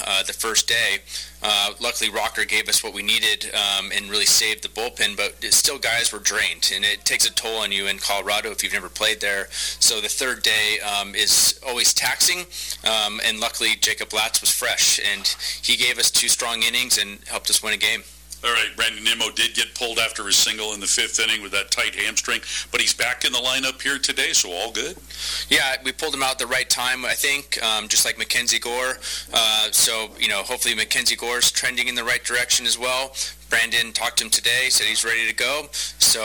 the first day. Luckily, Rocker gave us what we needed and really saved the bullpen, but still guys were drained, and it takes a toll on you in Colorado if you've never played there. So the third day is always taxing, and luckily Jacob Latz was fresh, and he gave us 2 strong innings and helped us win a game. All right, Brandon Nimmo did get pulled after his single in the 5th inning with that tight hamstring, but he's back in the lineup here today, so all good? Yeah, we pulled him out at the right time, I think, just like Mackenzie Gore. So, hopefully Mackenzie Gore's trending in the right direction as well. Brandon talked to him today, said he's ready to go. So,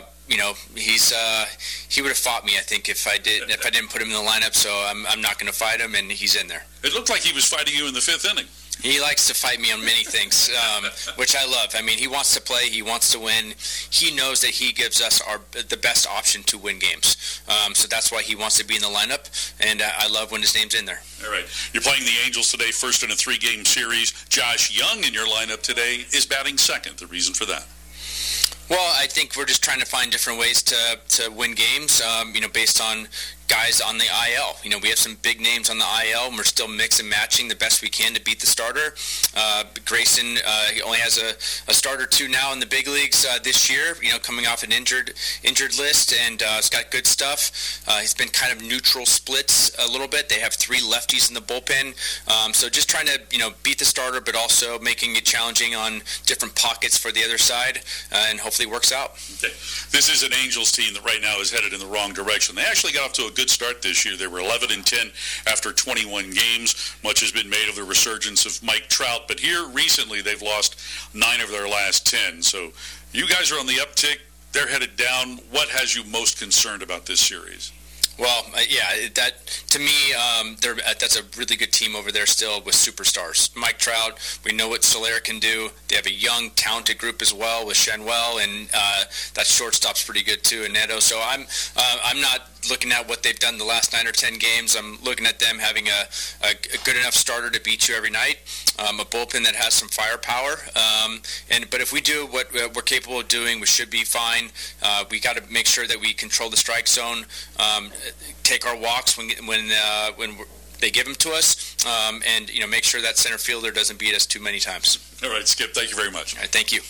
he would have fought me, I think, if I didn't put him in the lineup. So I'm not going to fight him, and he's in there. It looked like he was fighting you in the 5th inning. He likes to fight me on many things, which I love. I mean, he wants to play. He wants to win. He knows that he gives us the best option to win games. So that's why he wants to be in the lineup, and I love when his name's in there. All right. You're playing the Angels today, first in a 3-game series. Josh Young in your lineup today is batting second. The reason for that? Well, I think we're just trying to find different ways to win games, based on guys on the IL. We have some big names on the IL, and we're still mix and matching the best we can to beat the starter. Grayson, he only has a starter or 2 now in the big leagues this year, coming off an injured list, and he's got good stuff. He's been kind of neutral splits a little bit. They have 3 lefties in the bullpen. So just trying to, beat the starter, but also making it challenging on different pockets for the other side, and hopefully it works out. Okay. This is an Angels team that right now is headed in the wrong direction. They actually got off to a good start this year. They were 11-10 after 21 games. Much has been made of the resurgence of Mike Trout, but here recently they've lost 9 of their last 10. So you guys are on the uptick. They're headed down. What has you most concerned about this series? Well, that to me, that's a really good team over there still with superstars. Mike Trout, we know what Soler can do. They have a young, talented group as well with Shenwell, and that shortstop's pretty good too, and Neto. So I'm not looking at what they've done the last 9 or 10 games. I'm looking at them having a good enough starter to beat you every night, a bullpen that has some firepower. But if we do what we're capable of doing, we should be fine. We got to make sure that we control the strike zone, take our walks when they give them to us, and make sure that center fielder doesn't beat us too many times. All right, Skip, thank you very much. All right, thank you.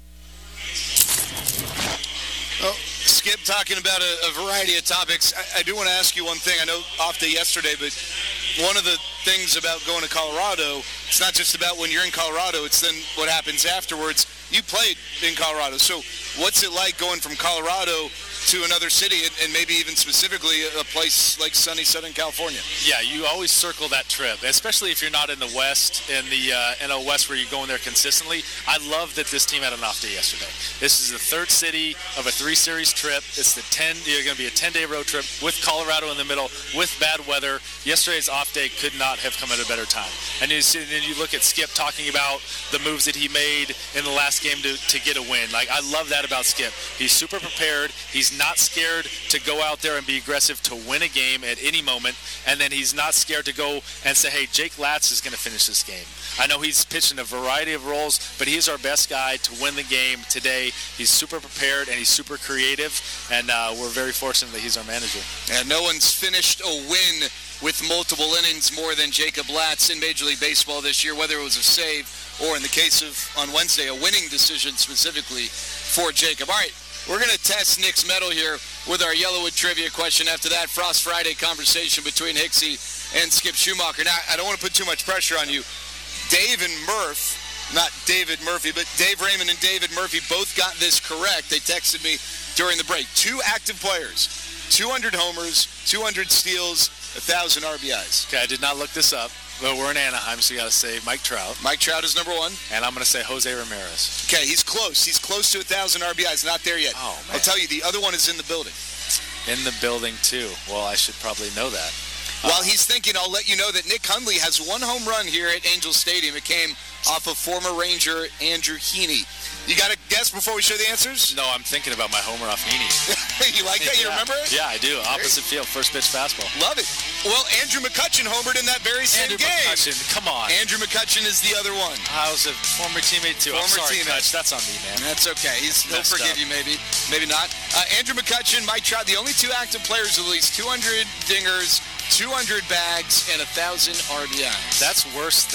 Well, Skip talking about a variety of topics. I do want to ask you one thing. I know off day yesterday, but one of the things about going to Colorado, it's not just about when you're in Colorado, it's then what happens afterwards. You played in Colorado, so what's it like going from Colorado to another city, and maybe even specifically a place like sunny Southern California? Yeah, you always circle that trip, especially if you're not in the West, in the NL West where you're going there consistently. I love that this team had an off day yesterday. This is the 3rd city of a 3-series trip. It's you're going to be a 10-day road trip with Colorado in the middle, with bad weather. Yesterday's off day could not have come at a better time. And you look at Skip talking about the moves that he made in the last game to get a win. Like, I love that about Skip. He's super prepared. He's not scared to go out there and be aggressive to win a game at any moment, and then he's not scared to go and say, hey, Jake Latz is going to finish this game. I know he's pitched in a variety of roles, but he's our best guy to win the game today. He's super prepared, and he's super creative, and we're very fortunate that he's our manager. And no one's finished a win with multiple innings more than Jacob Latz in Major League Baseball this year, whether it was a save or, in the case of on Wednesday, a winning decision specifically for Jacob. All right. We're going to test Nick's mettle here with our Yellowwood trivia question. After that, Frost Friday conversation between Hicksy and Skip Schumacher. Now, I don't want to put too much pressure on you. Dave and Murph, not David Murphy, but Dave Raymond and David Murphy both got this correct. They texted me during the break. 2 active players, 200 homers, 200 steals, 1,000 RBIs. Okay, I did not look this up. But we're in Anaheim, so you got to say Mike Trout. Mike Trout is number 1. And I'm going to say Jose Ramirez. Okay, he's close. He's close to 1,000 RBIs. Not there yet. Oh, man. I'll tell you, the other one is in the building. In the building, too. Well, I should probably know that. While he's thinking, I'll let you know that Nick Hundley has 1 home run here at Angel Stadium. It came off of former Ranger Andrew Heaney. You got a guess before we show the answers? No, I'm thinking about my homer off Heaney. You like that? You remember it? Yeah, I do. Opposite field, first pitch fastball. Love it. Well, Andrew McCutchen homered in that very same Andrew game. McCutchen, come on. Andrew McCutchen is the other one. I was a former teamate, too. I'm sorry, Kutch. That's on me, man. That's okay. He'll forgive you, maybe. Maybe not. Andrew McCutchen, Mike Trout, the only 2 active players with at least 200 dingers, 200 bags, and 1,000 RBIs. That's worse than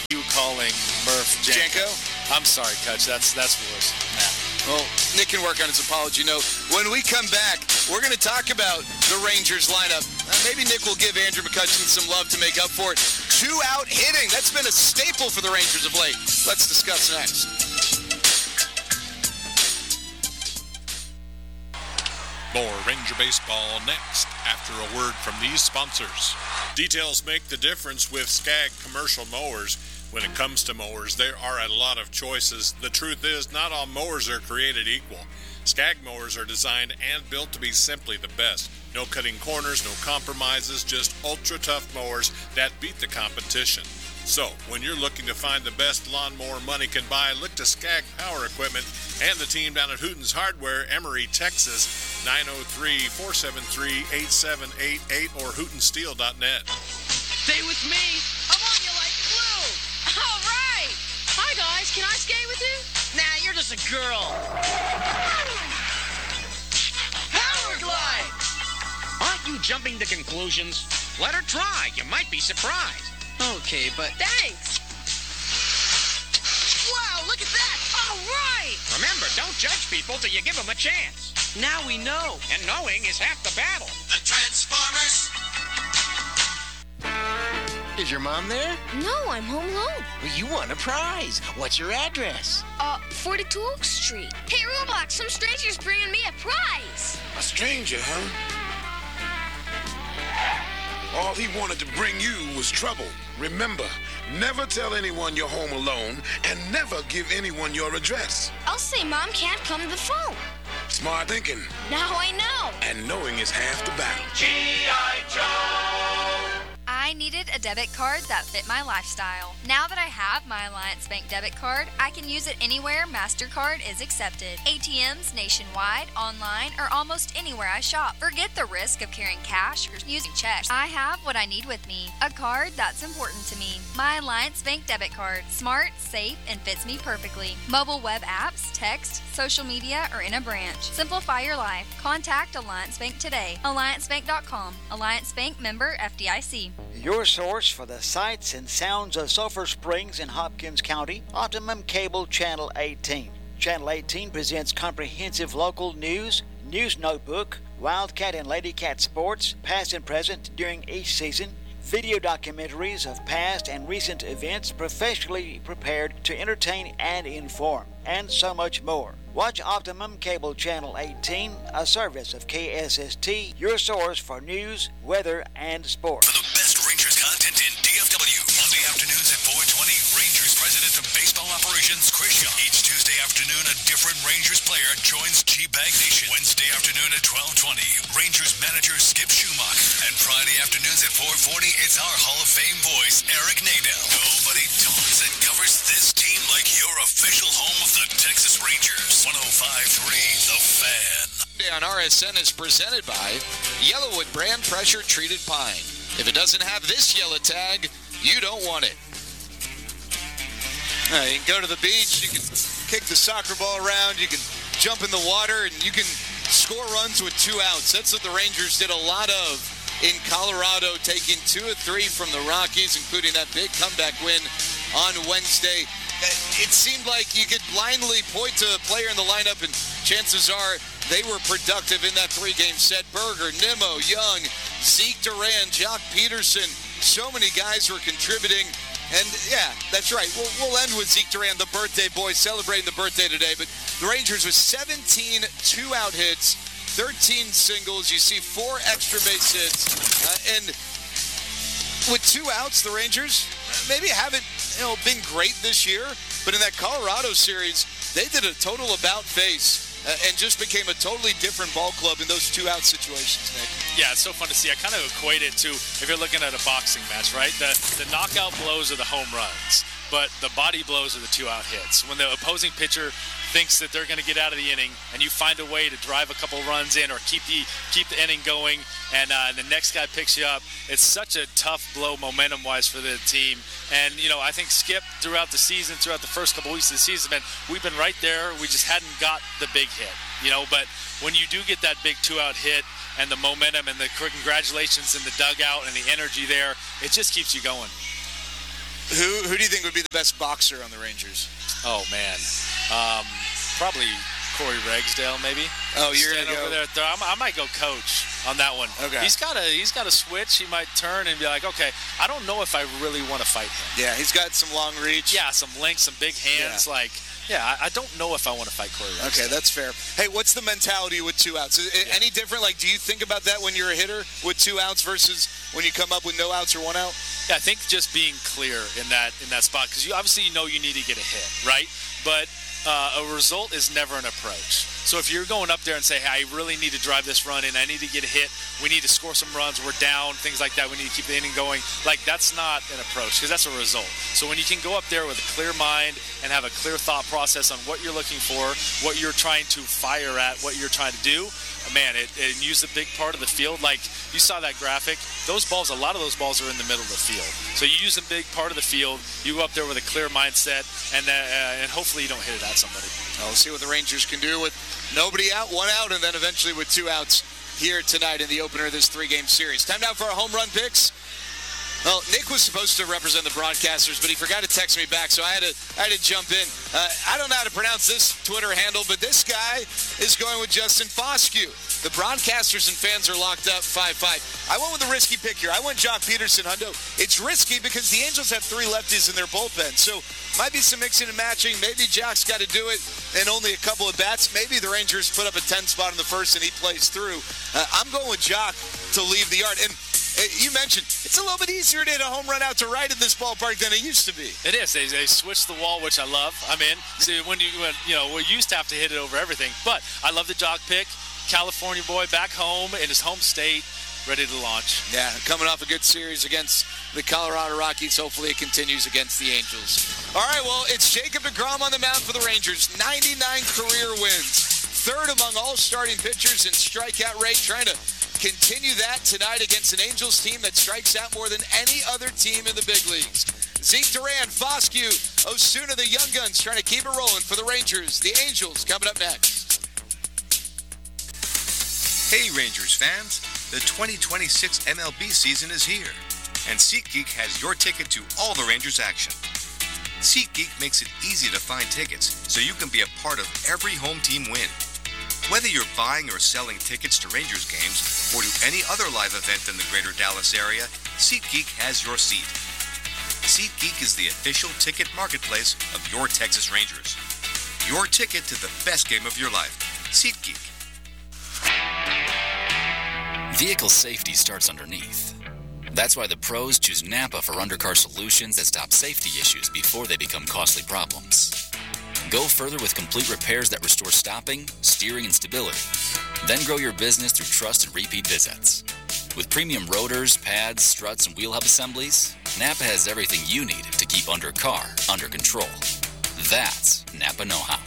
You calling Murph Janko? I'm sorry, Coach. That's worse. Well, Nick can work on his apology note. When we come back, we're going to talk about the Rangers lineup. Maybe Nick will give Andrew McCutcheon some love to make up for it. 2-out hitting. That's been a staple for the Rangers of late. Let's discuss next. More Ranger Baseball next after a word from these sponsors. Details make the difference with Skag commercial mowers. When it comes to mowers, there are a lot of choices. The truth is, not all mowers are created equal. Skag mowers are designed and built to be simply the best. No cutting corners, no compromises, just ultra-tough mowers that beat the competition. So, when you're looking to find the best lawnmower money can buy, look to Skag Power Equipment and the team down at Hooten's Hardware, Emory, Texas, 903-473-8788 or hootensteel.net. Stay with me. I'm on you like glue. All right. Hi, guys. Can I skate with you? Nah, you're just a girl. Power glide. Aren't you jumping to conclusions? Let her try. You might be surprised. Okay, but thanks. Wow, look at that. All right. Remember, don't judge people till you give them a chance. Now we know. And knowing is half the battle. The Transformers. Is your mom there? No, I'm home alone. Well, you won a prize. What's your address? 42 Oak Street. Hey, Roblox, some stranger's bringing me a prize. A stranger, huh? All he wanted to bring you was trouble. Remember, never tell anyone you're home alone and never give anyone your address. I'll say Mom can't come to the phone. Smart thinking. Now I know. And knowing is half the battle. G.I. Joe. I needed a debit card that fit my lifestyle. Now that I have my Alliance Bank debit card, I can use it anywhere MasterCard is accepted. ATMs nationwide, online, or almost anywhere I shop. Forget the risk of carrying cash or using checks. I have what I need with me. A card that's important to me. My Alliance Bank debit card. Smart, safe, and fits me perfectly. Mobile web apps, text, social media, or in a branch. Simplify your life. Contact Alliance Bank today. AllianceBank.com. Alliance Bank member FDIC. Your source for the sights and sounds of Sulphur Springs in Hopkins County, Optimum Cable Channel 18. Channel 18 presents comprehensive local news, news notebook, Wildcat and Ladycat sports, past and present during each season, video documentaries of past and recent events professionally prepared to entertain and inform, and so much more. Watch Optimum Cable Channel 18, a service of KSST, your source for news, weather, and sports. For the best Rangers content in DFW, Monday afternoons at 4:20, Rangers President of Baseball Operations, Chris Young. Each Tuesday afternoon, a different Rangers player joins G-Bag Nation. Wednesday afternoon at 12:20, Rangers manager Skip Schumacher. And Friday afternoons at 4:40, it's our Hall of Fame voice, Eric Nadel. Nobody talks and covers this team like your official home of the Texas Rangers. 105.3 The Fan. On RSN is presented by Yellowwood brand pressure treated pine. If it doesn't have this yellow tag, you don't want it. You can go to the beach, you can kick the soccer ball around, you can jump in the water, and you can score runs with 2 outs. That's what the Rangers did a lot of in Colorado, taking 2 of 3 from the Rockies, including that big comeback win on Wednesday. It seemed like you could blindly point to a player in the lineup, and chances are they were productive in that 3-game set. Berger, Nimmo, Young, Zeke Duran, Jock Peterson. So many guys were contributing. And, yeah, that's right. We'll end with Zeke Duran, the birthday boy, celebrating the birthday today. But the Rangers with 17 2-out hits, 13 singles. You see 4 extra base hits. And with 2 outs, the Rangers maybe haven't been great this year, but in that Colorado series, they did a total about-face and just became a totally different ball club in those 2-out situations, Nick. Yeah, it's so fun to see. I kind of equate it to, if you're looking at a boxing match, right? The knockout blows are the home runs, but the body blows are the 2-out hits. When the opposing pitcher thinks that they're going to get out of the inning, and you find a way to drive a couple runs in or keep the inning going, and the next guy picks you up, it's such a tough blow momentum-wise for the team. And, I think Skip, throughout the season, throughout the first couple weeks of the season, we've been right there. We just hadn't got the big hit, But when you do get that big 2-out hit and the momentum and the congratulations in the dugout and the energy there, it just keeps you going. Who do you think would be the best boxer on the Rangers? Oh, man. Probably Corey Ragsdale, maybe. Oh, you're going to go. Over there. I might go Coach on that one. Okay. He's got a switch. He might turn and be like, okay, I don't know if I really want to fight him. Yeah, he's got some long reach. Yeah, some length, some big hands. Yeah. I don't know if I want to fight Corey Ragsdale. Okay, that's fair. Hey, what's the mentality with 2 outs? Is it any different? Like, do you think about that when you're a hitter with 2 outs versus when you come up with no outs or 1 out? Yeah, I think just being clear in that spot, because you know you need to get a hit, right? But a result is never an approach. So if you're going up there and say, hey, I really need to drive this run in, I need to get a hit, we need to score some runs, we're down, things like that, we need to keep the inning going, like that's not an approach because that's a result. So when you can go up there with a clear mind and have a clear thought process on what you're looking for, what you're trying to fire at, what you're trying to do, man, it used a big part of the field. Like you saw that graphic, those balls, a lot of those balls are in the middle of the field. So you use a big part of the field, you go up there with a clear mindset, and hopefully you don't hit it at somebody. We'll see what the Rangers can do with nobody out, 1 out, and then eventually with 2 outs here tonight in the opener of this 3-game series. Time now for our home run picks. Well, Nick was supposed to represent the broadcasters, but he forgot to text me back, so I had to jump in. I don't know how to pronounce this Twitter handle, but this guy is going with Justin Foscue. The broadcasters and fans are locked up 5-5. I went with a risky pick here. I went Jock Peterson, Hundo. It's risky because the Angels have 3 lefties in their bullpen, so might be some mixing and matching. Maybe Jock's got to do it in only a couple of bats. Maybe the Rangers put up a 10 spot in the first and he plays through. I'm going with Jock to leave the yard. And you mentioned it's a little bit easier to hit a home run out to right in this ballpark than it used to be. It is. They switched the wall, which I love. I'm in. See, when we used to have to hit it over everything, but I love the Jock pick. California boy back home in his home state, ready to launch. Yeah, coming off a good series against the Colorado Rockies. Hopefully it continues against the Angels. All right, well, it's Jacob deGrom on the mound for the Rangers. 99 career wins. 3rd among all starting pitchers in strikeout rate. Trying to continue that tonight against an Angels team that strikes out more than any other team in the big leagues. Zeke Duran, Foscue, Osuna, the Young Guns trying to keep it rolling for the Rangers. The Angels coming up next. Hey Rangers fans, the 2026 MLB season is here, and SeatGeek has your ticket to all the Rangers action. SeatGeek makes it easy to find tickets so you can be a part of every home team win. Whether you're buying or selling tickets to Rangers games or to any other live event in the greater Dallas area, SeatGeek has your seat. SeatGeek is the official ticket marketplace of your Texas Rangers. Your ticket to the best game of your life. SeatGeek. Vehicle safety starts underneath. That's why the pros choose Napa for undercar solutions that stop safety issues before they become costly problems. Go further with complete repairs that restore stopping, steering, and stability. Then grow your business through trust and repeat visits. With premium rotors, pads, struts, and wheel hub assemblies, Napa has everything you need to keep undercar under control. That's Napa know-how.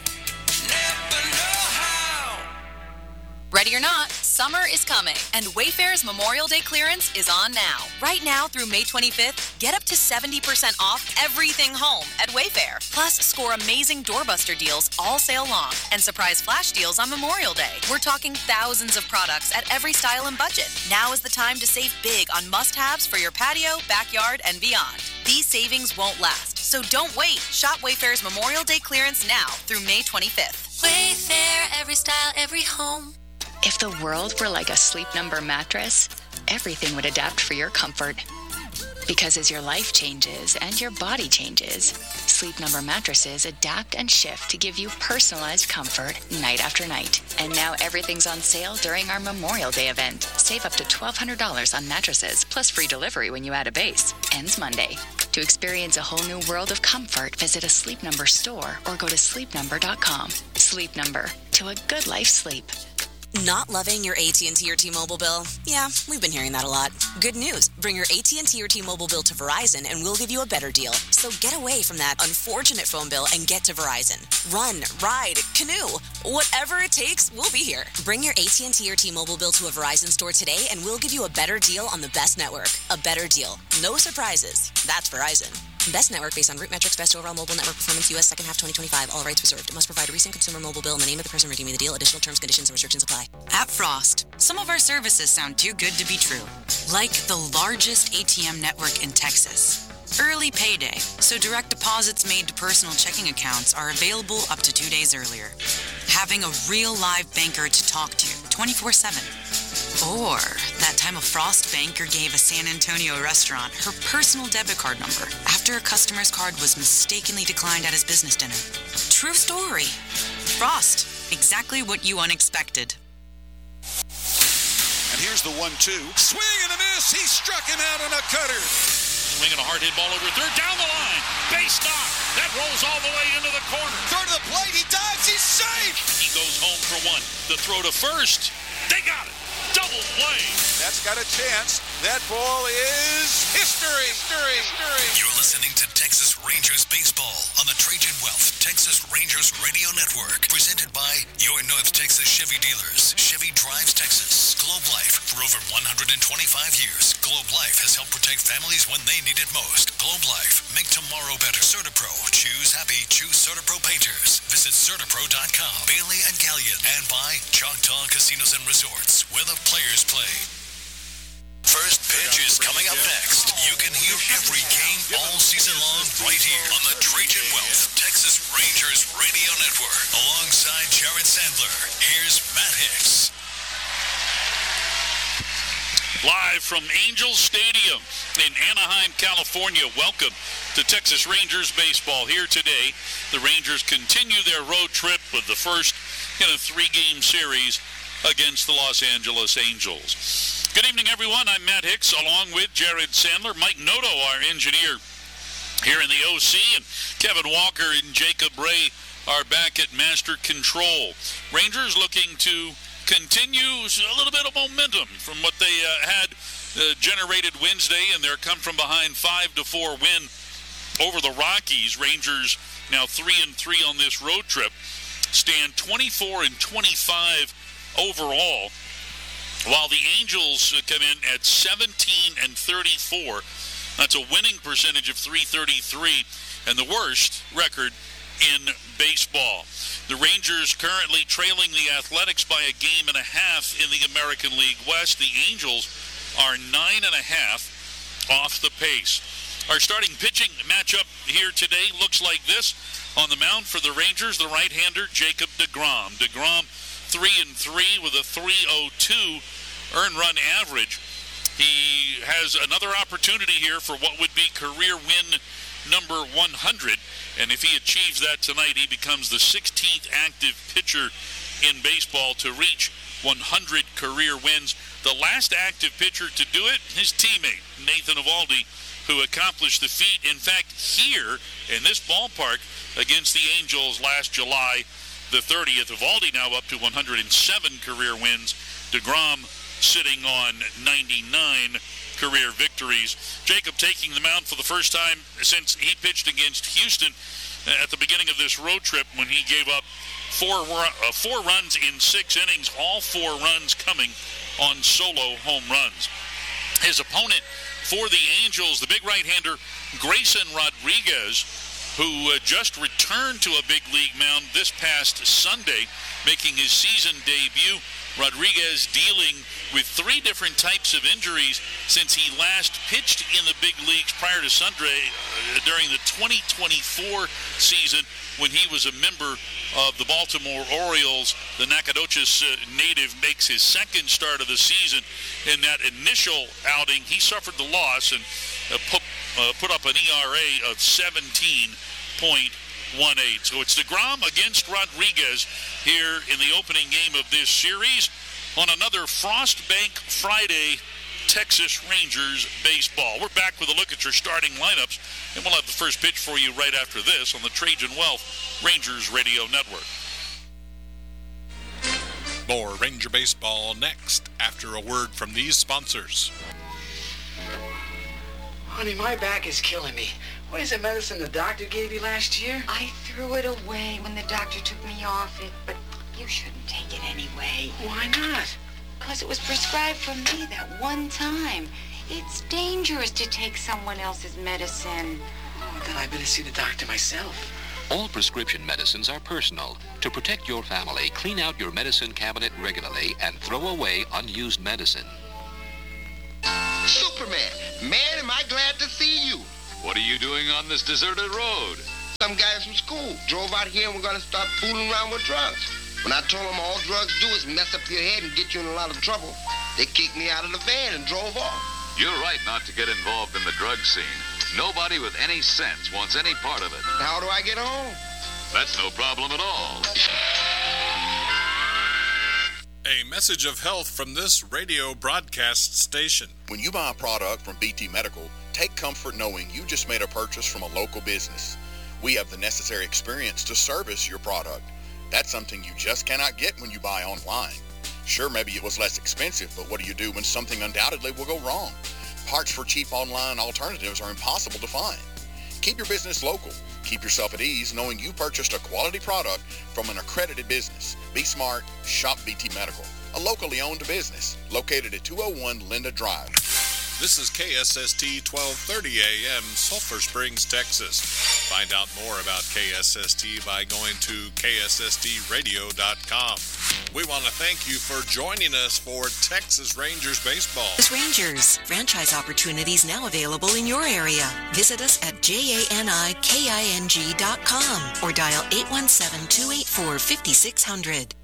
Ready or not, summer is coming, and Wayfair's Memorial Day clearance is on now. Right now through May 25th, get up to 70% off everything home at Wayfair. Plus, score amazing doorbuster deals all sale long and surprise flash deals on Memorial Day. We're talking thousands of products at every style and budget. Now is the time to save big on must-haves for your patio, backyard, and beyond. These savings won't last, so don't wait. Shop Wayfair's Memorial Day clearance now through May 25th. Wayfair, every style, every home. If the world were like a Sleep Number mattress, everything would adapt for your comfort. Because as your life changes and your body changes, Sleep Number mattresses adapt and shift to give you personalized comfort night after night. And now everything's on sale during our Memorial Day event. Save up to $1,200 on mattresses, plus free delivery when you add a base. Ends Monday. To experience a whole new world of comfort, visit a Sleep Number store or go to sleepnumber.com. Sleep Number. To a good life sleep. Not loving your AT&T or T-Mobile bill? Yeah, we've been hearing that a lot. Good news. Bring your AT&T or T-Mobile bill to Verizon and we'll give you a better deal. So get away from that unfortunate phone bill and get to Verizon. Run, ride, canoe. Whatever it takes, we'll be here. Bring your AT&T or T-Mobile bill to a Verizon store today and we'll give you a better deal on the best network. A better deal. No surprises. That's Verizon. Best network based on root metrics, best overall mobile network performance, U.S. second half 2025, all rights reserved. It must provide a recent consumer mobile bill in the name of the person redeeming the deal. Additional terms, conditions, and restrictions apply. At Frost, some of our services sound too good to be true. Like the largest ATM network in Texas. early payday, so direct deposits made to personal checking accounts are available up to 2 days earlier. Having a real live banker to talk to 24/7. Or that time a Frost banker gave a San Antonio restaurant her personal debit card number after a customer's card was mistakenly declined at his business dinner. True story. Frost, exactly what you unexpected. And here's the 1-2. Swing and a miss. He struck him out on a cutter. Swinging a hard hit ball over third, down the line. Base knock. That rolls all the way into the corner. Throw to the plate. He dives. He's safe. He goes home for one. The throw to first. They got it. Double play. That's got a chance. That ball is history. You're listening to Texas Rangers baseball on the Trajan Wealth Texas Rangers Radio Network. Presented by your North Texas Chevy dealers. Chevy drives Texas. Globe Life. For over 125 years, Globe Life has helped protect families when they need it most. Globe Life. Make tomorrow better. CertaPro. Choose happy. Choose CertaPro painters. Visit CertaPro.com. Bailey and Gallion. And by Choctaw Casinos and Resorts, where the players play. First pitch is coming up next. You can hear every game all season long right here on the Trajan Wealth Texas Rangers Radio Network. Alongside Jared Sandler, here's Matt Hicks. Live from Angels Stadium in Anaheim, California. Welcome to Texas Rangers baseball. Here today, the Rangers continue their road trip with the first in a 3-game series against the Los Angeles Angels. Good evening, everyone. I'm Matt Hicks, along with Jared Sandler, Mike Noto, our engineer here in the OC, and Kevin Walker and Jacob Ray are back at Master Control. Rangers looking to continue a little bit of momentum from what they had generated Wednesday, and their come-from-behind 5-4 win over the Rockies. Rangers now 3-3 on this road trip, stand 24-25 overall, while the Angels come in at 17-34. That's a winning percentage of .333 and the worst record in baseball. The Rangers currently trailing the Athletics by a game and a half in the American League West. The Angels are 9.5 off the pace. Our starting pitching matchup here today looks like this. On the mound for the Rangers, the right-hander Jacob deGrom. deGrom 3-3 with a .302 earned run average. He has another opportunity here for what would be career win number 100, and if he achieves that tonight, he becomes the 16th active pitcher in baseball to reach 100 career wins. The last active pitcher to do it, his teammate Nathan Eovaldi, who accomplished the feat, in fact, here in this ballpark against the Angels last July the 30th. Eovaldi now up to 107 career wins. deGrom sitting on 99 career victories. Jacob taking the mound for the first time since he pitched against Houston at the beginning of this road trip, when he gave up four runs in 6 innings, all 4 runs coming on solo home runs. His opponent for the Angels, the big right-hander Grayson Rodriguez, who just returned to a big league mound this past Sunday, making his season debut. Rodriguez dealing with 3 different types of injuries since he last pitched in the big leagues prior to Sunday during the 2024 season, when he was a member of the Baltimore Orioles. The Nacogdoches native makes his second start of the season. In that initial outing, he suffered the loss and put up an ERA of 17.18. So it's deGrom against Rodriguez here in the opening game of this series on another Frostbank Friday Texas Rangers baseball. We're back with a look at your starting lineups, and we'll have the first pitch for you right after this on the Trajan Wealth Rangers Radio Network. More Ranger baseball next after a word from these sponsors. Honey, my back is killing me. What is the medicine the doctor gave you last year? I threw it away when the doctor took me off it, but you shouldn't take it anyway. Why not? Because it was prescribed for me that one time. It's dangerous to take someone else's medicine. Oh, then I better see the doctor myself. All prescription medicines are personal. To protect your family, clean out your medicine cabinet regularly and throw away unused medicine. Superman, man, am I glad to see you. What are you doing on this deserted road? Some guys from school drove out here and we're going to start fooling around with drugs. When I told them all drugs do is mess up your head and get you in a lot of trouble, they kicked me out of the van and drove off. You're right not to get involved in the drug scene. Nobody with any sense wants any part of it. How do I get home? That's no problem at all. A message of health from this radio broadcast station. When you buy a product from BT Medical, take comfort knowing you just made a purchase from a local business. We have the necessary experience to service your product. That's something you just cannot get when you buy online. Sure, maybe it was less expensive, but what do you do when something undoubtedly will go wrong? Parts for cheap online alternatives are impossible to find. Keep your business local. Keep yourself at ease knowing you purchased a quality product from an accredited business. Be smart, shop BT Medical, a locally owned business located at 201 Linda Drive. This is KSST 1230 AM, Sulphur Springs, Texas. Find out more about KSST by going to KSSTradio.com. We want to thank you for joining us for Texas Rangers baseball. Texas Rangers, franchise opportunities now available in your area. Visit us at JANIKING.com or dial 817-284-5600.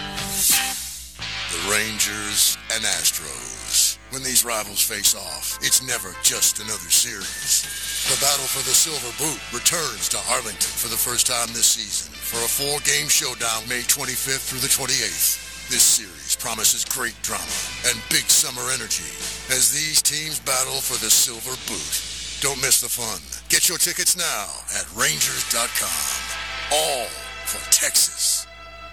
The Rangers and Astros. When these rivals face off, it's never just another series. The battle for the Silver Boot returns to Arlington for the first time this season for a 4-game showdown May 25th through the 28th. This series promises great drama and big summer energy as these teams battle for the Silver Boot. Don't miss the fun. Get your tickets now at Rangers.com. All for Texas.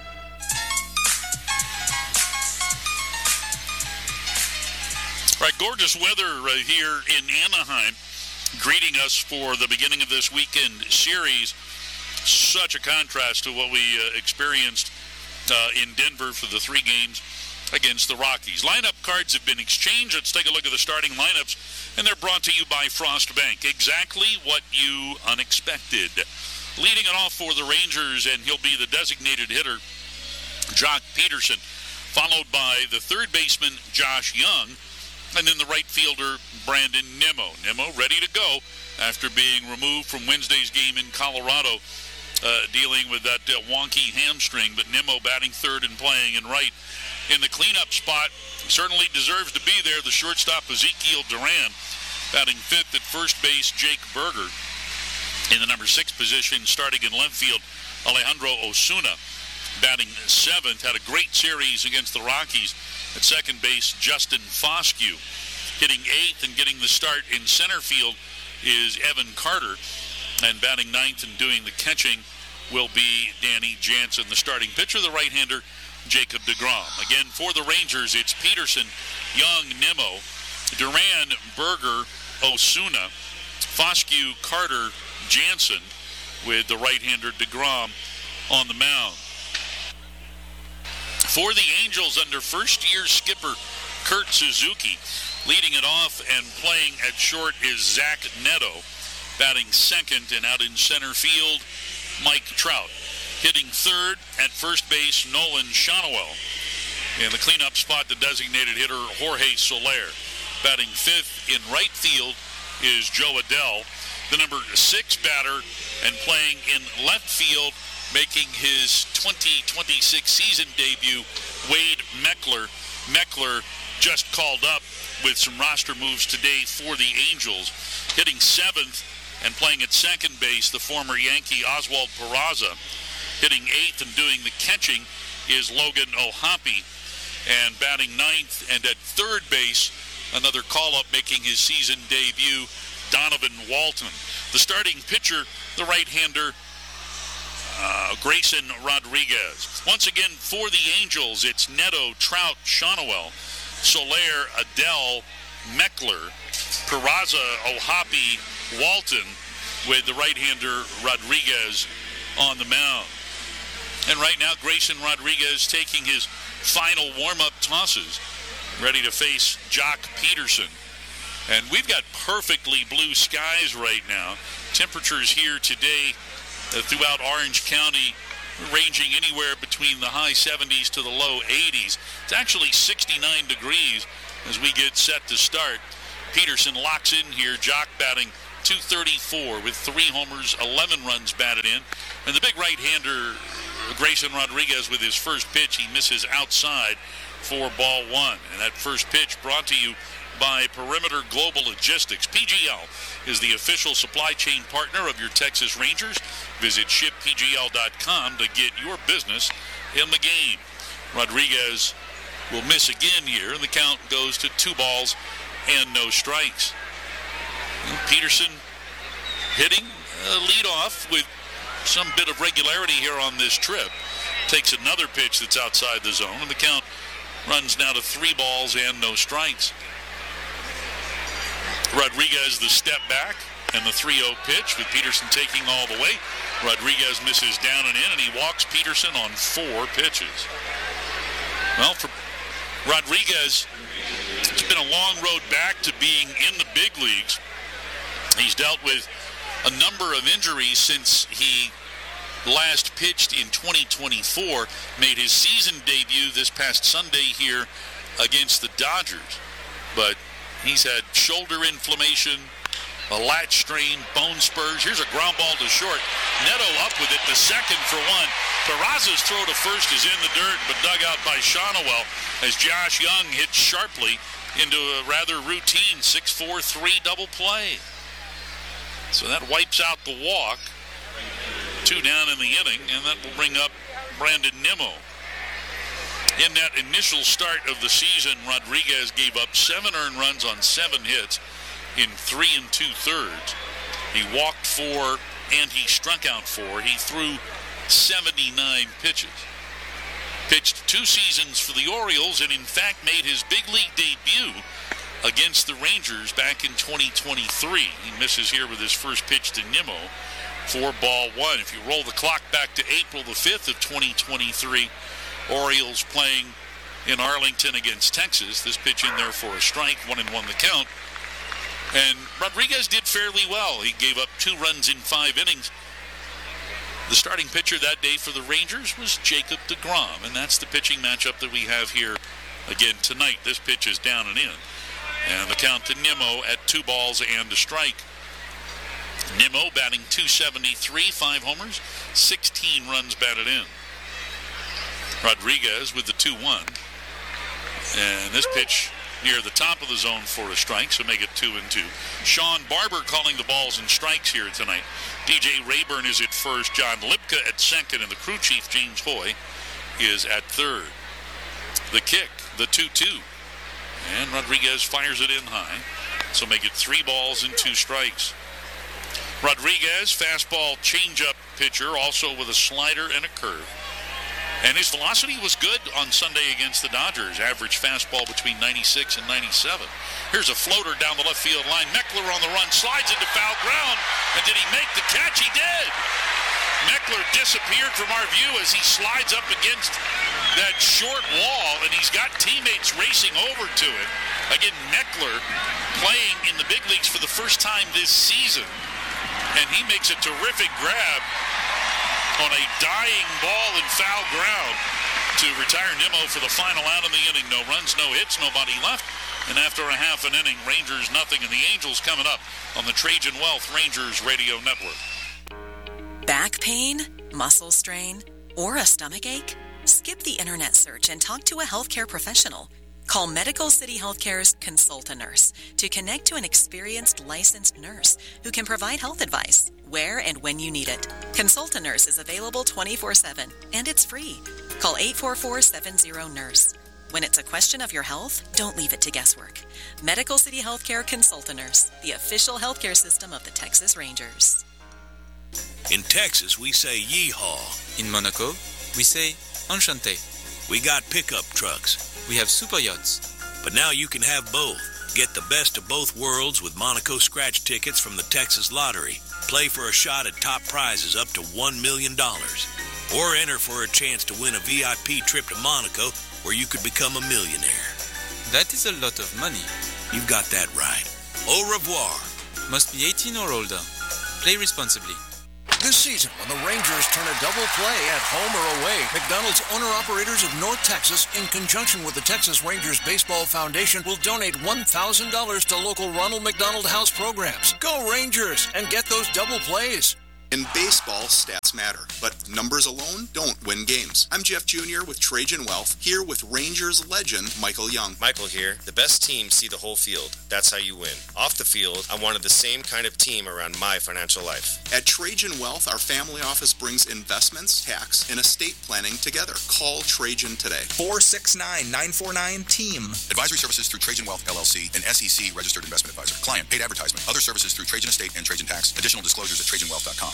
Right, gorgeous weather here in Anaheim, greeting us for the beginning of this weekend series. Such a contrast to what we experienced in Denver for the 3 games against the Rockies. Lineup cards have been exchanged. Let's take a look at the starting lineups, and they're brought to you by Frost Bank. Exactly what you unexpected. Leading it off for the Rangers, and he'll be the designated hitter, Jock Peterson, followed by the third baseman, Josh Young, and then the right fielder, Brandon Nimmo. Nimmo ready to go after being removed from Wednesday's game in Colorado, dealing with that wonky hamstring, but Nimmo batting third and playing in right. In the cleanup spot, certainly deserves to be there, the shortstop, Ezekiel Duran. Batting fifth at first base, Jake Berger. In the number 6 position, starting in left field, Alejandro Osuna. Batting seventh, had a great series against the Rockies. At second base, Justin Foscue. Hitting eighth and getting the start in center field is Evan Carter. And batting ninth and doing the catching will be Danny Jansen. The starting pitcher, the right-hander, Jacob deGrom. Again, for the Rangers, it's Peterson, Young, Nimmo, Duran, Berger, Osuna, Foscue, Carter, Jansen, with the right-hander deGrom on the mound. For the Angels, under first-year skipper Kurt Suzuki, leading it off and playing at short is Zach Neto. Batting second and out in center field, Mike Trout. Hitting third at first base, Nolan Shonowell. In the cleanup spot, the designated hitter, Jorge Soler. Batting fifth in right field is Joe Adell. The number 6 batter and playing in left field, making his 2026 season debut, Wade Meckler. Meckler just called up with some roster moves today for the Angels. Hitting seventh and playing at second base, the former Yankee Oswald Peraza. Hitting eighth and doing the catching is Logan O'Hoppe. And batting ninth and at third base, another call-up making his season debut, Donovan Walton. The starting pitcher, the right-hander, Grayson Rodriguez. Once again, for the Angels, it's Neto, Trout, Shonowell, Soler, Adell, Meckler, Peraza, O'Hoppe, Walton, with the right-hander Rodriguez on the mound. And right now, Grayson Rodriguez taking his final warm-up tosses, ready to face Jock Peterson. And we've got perfectly blue skies right now. Temperatures here today throughout Orange County ranging anywhere between the high 70s to the low 80s. It's actually 69 degrees as we get set to start. Peterson locks in here. Jock batting .234 with 3 homers, 11 runs batted in. And the big right-hander, Grayson Rodriguez, with his first pitch, he misses outside for ball 1. And that first pitch brought to you by Perimeter Global Logistics. PGL is the official supply chain partner of your Texas Rangers. Visit shippgl.com to get your business in the game. Rodriguez will miss again here, and the count goes to 2 balls and no strikes. Peterson hitting lead off with some bit of regularity here on this trip. Takes another pitch that's outside the zone, and the count runs now to 3 balls and no strikes. Rodriguez the step back and the 3-0 pitch with Peterson taking all the way. Rodriguez misses down and in, and he walks Peterson on 4 pitches. Well, for Rodriguez, it's been a long road back to being in the big leagues. He's dealt with a number of injuries since he last pitched in 2024, made his season debut this past Sunday here against the Dodgers. But he's had shoulder inflammation, a latch strain, bone spurs. Here's a ground ball to short. Neto up with it, the second for 1. Peraza's throw to first is in the dirt, but dug out by Shonowell as Josh Young hits sharply into a rather routine 6-4-3 double play. So that wipes out the walk. 2 down in the inning, and that will bring up Brandon Nimmo. In that initial start of the season, Rodriguez gave up 7 earned runs on 7 hits in 3 2/3. He walked 4 and he struck out 4. He threw 79 pitches. Pitched 2 seasons for the Orioles and in fact made his big league debut against the Rangers back in 2023. He misses here with his first pitch to Nimmo for ball 1. If you roll the clock back to April the 5th of 2023, Orioles playing in Arlington against Texas. This pitch in there for a strike, 1-1 the count. And Rodriguez did fairly well. He gave up 2 runs in 5 innings. The starting pitcher that day for the Rangers was Jacob deGrom, and that's the pitching matchup that we have here again tonight. This pitch is down and in. And the count to Nimmo at 2 balls and a strike. Nimmo batting .273, 5 homers, 16 runs batted in. Rodriguez with the 2-1. And this pitch near the top of the zone for a strike, so make it 2-2. Sean Barber calling the balls and strikes here tonight. DJ Rayburn is at first, John Lipka at second, and the crew chief, James Hoy, is at third. The kick, the 2-2. And Rodriguez fires it in high, so make it 3 balls and 2 strikes. Rodriguez, fastball changeup pitcher, also with a slider and a curve. And his velocity was good on Sunday against the Dodgers. Average fastball between 96 and 97. Here's a floater down the left field line. Meckler on the run, slides into foul ground. And did he make the catch? He did. Meckler disappeared from our view as he slides up against that short wall, and he's got teammates racing over to it. Again, Meckler playing in the big leagues for the first time this season. And he makes a terrific grab on a dying ball in foul ground to retire Nimmo for the final out of the inning. No runs, no hits, nobody left. And after a half an inning, Rangers nothing. And the Angels coming up on the Trajan Wealth Rangers Radio Network. Back pain, muscle strain, or a stomach ache? Skip the internet search and talk to a healthcare professional. Call Medical City Healthcare's Consult-A-Nurse to connect to an experienced licensed nurse who can provide health advice where and when you need it. Consult-A-Nurse is available 24/7 and it's free. Call 844-70-NURSE. When it's a question of your health, don't leave it to guesswork. Medical City Healthcare Consult-A-Nurse, the official healthcare system of the Texas Rangers. In Texas, we say yeehaw. In Monaco, we say enchanté. We got pickup trucks. We have super yachts. But now you can have both. Get the best of both worlds with Monaco scratch tickets from the Texas Lottery. Play for a shot at top prizes up to $1 million. Or enter for a chance to win a VIP trip to Monaco where you could become a millionaire. That is a lot of money. You've got that right. Au revoir. Must be 18 or older. Play responsibly. This season, when the Rangers turn a double play at home or away, McDonald's owner-operators of North Texas, in conjunction with the Texas Rangers Baseball Foundation, will donate $1,000 to local Ronald McDonald House programs. Go Rangers and get those double plays. In baseball, stats matter, but numbers alone don't win games. I'm Jeff Jr. with Trajan Wealth, here with Rangers legend Michael Young. Michael here. The best teams see the whole field. That's how you win. Off the field, I wanted the same kind of team around my financial life. At Trajan Wealth, our family office brings investments, tax, and estate planning together. Call Trajan today. 469-949-TEAM. Advisory services through Trajan Wealth, LLC, an SEC registered investment advisor. Client paid advertisement. Other services through Trajan Estate and Trajan Tax. Additional disclosures at TrajanWealth.com.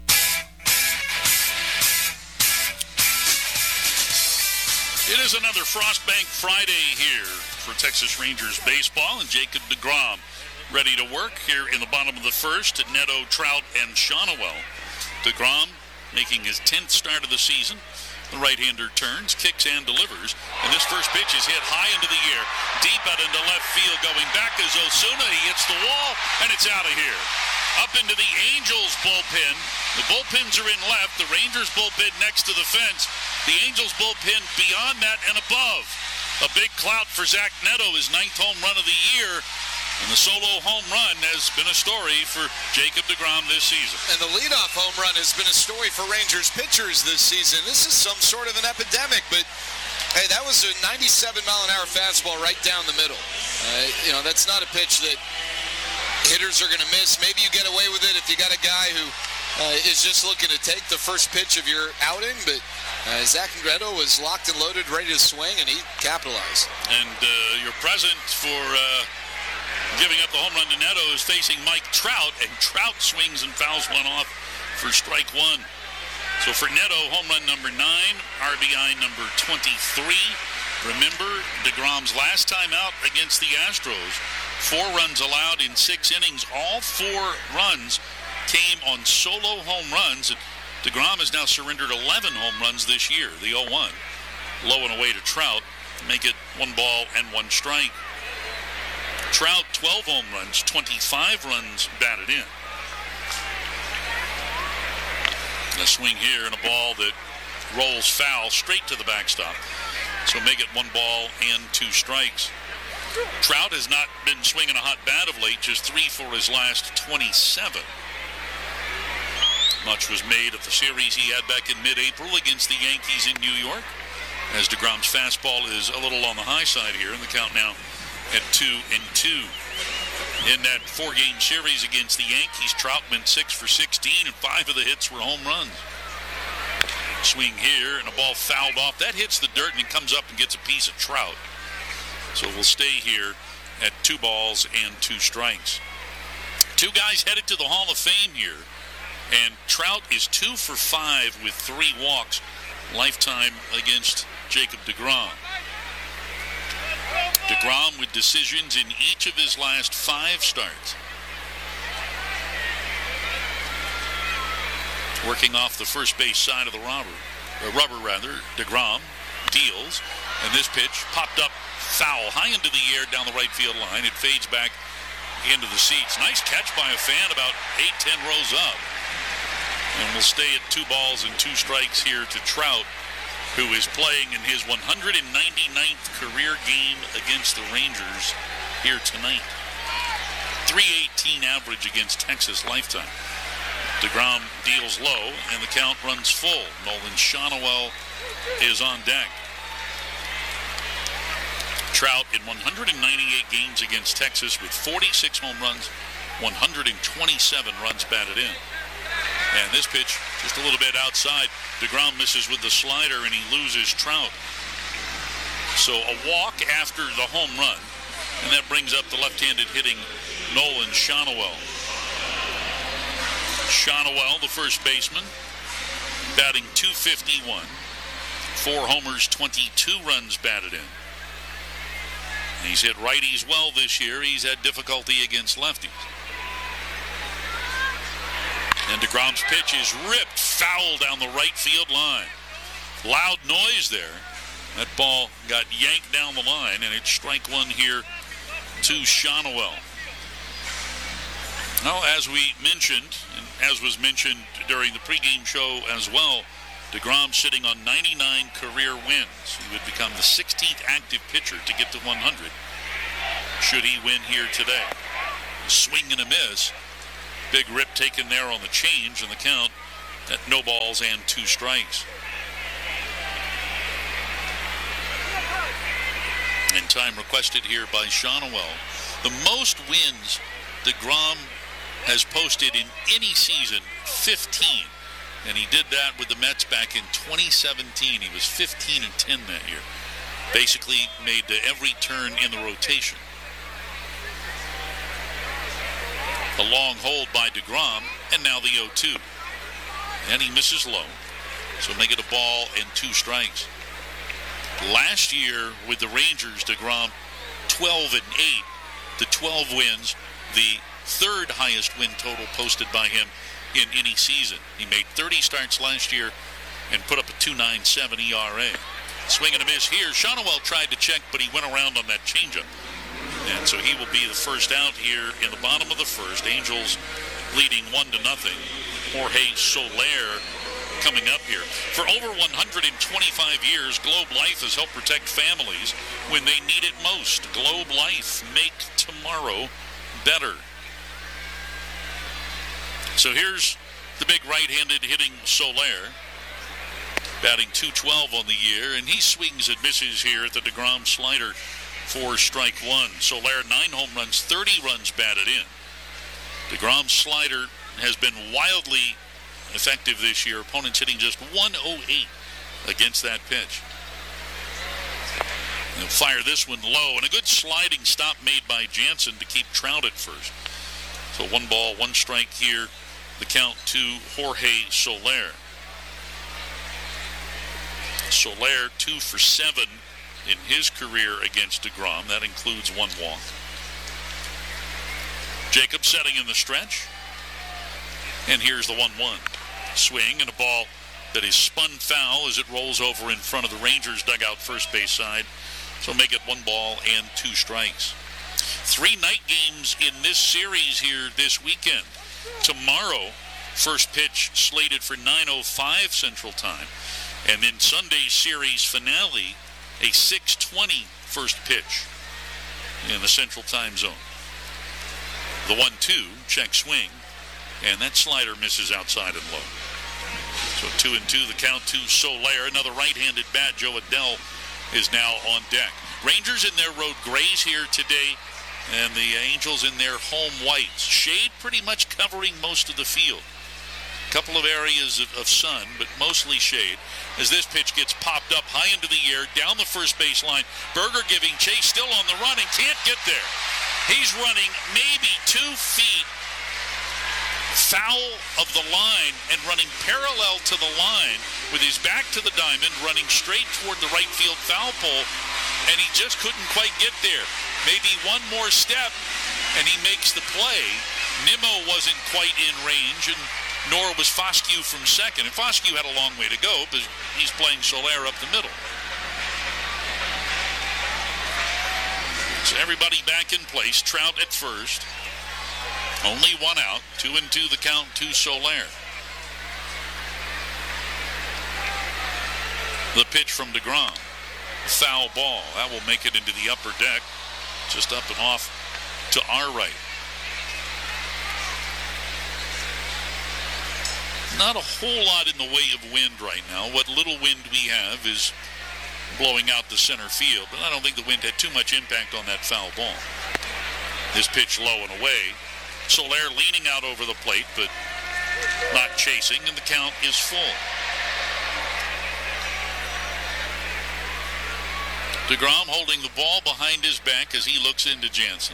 It is another Frostbank Friday here for Texas Rangers baseball, and Jacob deGrom ready to work here in the bottom of the first. Neto, Trout, and Shawnuel. deGrom making his 10th start of the season. The right-hander turns, kicks, and delivers. And this first pitch is hit high into the air, deep out into left field. Going back is Osuna. He hits the wall, and it's out of here. Up into the Angels bullpen. The bullpens are in left. The Rangers bullpen next to the fence. The Angels bullpen beyond that and above. A big clout for Zach Neto, his 9th home run of the year. And the solo home run has been a story for Jacob deGrom this season. And the leadoff home run has been a story for Rangers pitchers this season. This is some sort of an epidemic, but hey, that was a 97-mile-an-hour fastball right down the middle. That's not a pitch that hitters are going to miss. Maybe you get away with it if you got a guy who is just looking to take the first pitch of your outing, but Zach Neto was locked and loaded, ready to swing, and he capitalized. And your present for giving up the home run to Neto is facing Mike Trout, and Trout swings and fouls one off for strike one. So for Neto, home run number 9, RBI number 23. Remember, deGrom's last time out against the Astros, 4 runs allowed in 6 innings. All 4 runs came on solo home runs. deGrom has now surrendered 11 home runs this year, the 0-1. Low and away to Trout, make it 1 ball and 1 strike. Trout, 12 home runs, 25 runs batted in. A swing here and a ball that rolls foul straight to the backstop. So make it 1 ball and 2 strikes. Trout has not been swinging a hot bat of late, just 3 for his last 27. Much was made of the series he had back in mid-April against the Yankees in New York, as deGrom's fastball is a little on the high side here, and the count now at 2-2. In that 4-game series against the Yankees, Trout went 6 for 16, and 5 of the hits were home runs. Swing here, and a ball fouled off. That hits the dirt, and it comes up and gets a piece of Trout. So we'll stay here at 2 balls and 2 strikes. 2 guys headed to the Hall of Fame here, and Trout is 2 for 5 with 3 walks lifetime against Jacob deGrom. deGrom with decisions in each of his last 5 starts. Working off the first base side of the rubber, deGrom deals, and this pitch popped up foul high into the air down the right field line. It fades back into the seats. Nice catch by a fan about 8-10 rows up. And we'll stay at 2 balls and 2 strikes here to Trout, who is playing in his 199th career game against the Rangers here tonight. .318 average against Texas lifetime. deGrom deals low, and the count runs full. Nolan Shawnuel is on deck. Trout in 198 games against Texas with 46 home runs, 127 runs batted in. And this pitch just a little bit outside. deGrom misses with the slider, and he loses Trout. So a walk after the home run, and that brings up the left-handed hitting Nolan Shawnuel. Shawnuel, the first baseman, batting .251. 4 homers, 22 runs batted in. He's hit righties well this year. He's had difficulty against lefties. And deGrom's pitch is ripped foul down the right field line. Loud noise there. That ball got yanked down the line, and it's strike 1 here to Shawnuel. Now, as we mentioned, and as was mentioned during the pregame show as well, DeGrom sitting on 99 career wins. He would become the 16th active pitcher to get to 100 should he win here today. A swing and a miss. Big rip taken there on the change, and the count at no balls and 2 strikes. And time requested here by Shonowell. The most wins DeGrom has posted in any season, 15. And he did that with the Mets back in 2017. He was 15-10 that year. Basically made every turn in the rotation. The long hold by DeGrom, and now the 0-2. And he misses low. So make it a ball and 2 strikes. Last year with the Rangers, DeGrom 12-8. The 12 wins, the 3rd highest win total posted by him in any season. He made 30 starts last year and put up a 2.97 ERA. Swing and a miss here. Shonowell tried to check, but he went around on that changeup. And so he will be the first out here in the bottom of the first. Angels leading 1-0. Jorge Soler coming up here. For over 125 years, Globe Life has helped protect families when they need it most. Globe Life, make tomorrow better. So here's the big right-handed hitting Soler, batting .212 on the year, and he swings and misses here at the DeGrom slider for strike 1. Soler 9 home runs, 30 runs batted in. DeGrom's slider has been wildly effective this year. Opponents hitting just 108 against that pitch. They'll fire this one low, and a good sliding stop made by Jansen to keep Trout at first. So 1 ball, 1 strike here. The count to Jorge Soler. Soler 2 for 7 in his career against DeGrom. That includes 1 walk. Jacob setting in the stretch. And here's the 1-1. Swing and a ball that is spun foul as it rolls over in front of the Rangers dugout first base side. So make it 1 ball and 2 strikes. 3 night games in this series here this weekend. Tomorrow, first pitch slated for 9:05 Central Time. And then Sunday's series finale, a 6:20 first pitch in the Central Time Zone. The 1-2, check swing, and that slider misses outside and low. So 2-2, the count to Soler. Another right-handed bat, Joe Adell, is now on deck. Rangers in their road grays here today, and the Angels in their home whites. Shade pretty much covering most of the field. A couple of areas of sun, but mostly shade, as this pitch gets popped up high into the air, down the first base line. Berger giving chase, still on the run, and can't get there. He's running maybe 2 feet foul of the line and running parallel to the line with his back to the diamond, running straight toward the right field foul pole, and he just couldn't quite get there. Maybe 1 more step, and he makes the play. Nimmo wasn't quite in range, and nor was Foscue from second. And Foscue had a long way to go, but he's playing Soler up the middle. So everybody back in place. Trout at first. Only 1 out. 2-2 the count to Soler. The pitch from DeGrom. Foul ball. That will make it into the upper deck. Just up and off to our right. Not a whole lot in the way of wind right now. What little wind we have is blowing out the center field, but I don't think the wind had too much impact on that foul ball. This pitch low and away. Soler leaning out over the plate, but not chasing, and the count is full. DeGrom holding the ball behind his back as he looks into Jansen.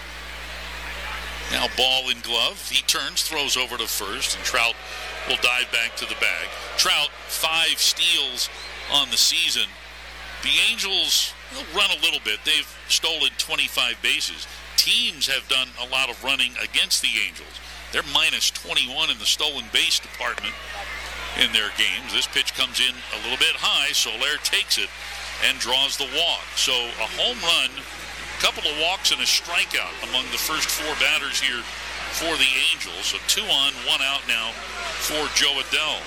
Now ball in glove. He turns, throws over to first, and Trout will dive back to the bag. Trout, 5 steals on the season. The Angels will run a little bit. They've stolen 25 bases. Teams have done a lot of running against the Angels. They're minus 21 in the stolen base department in their games. This pitch comes in a little bit high. Soler takes it and draws the walk. So a home run, a couple of walks, and a strikeout among the first 4 batters here for the Angels. So 2 on, 1 out now for Joe Adell.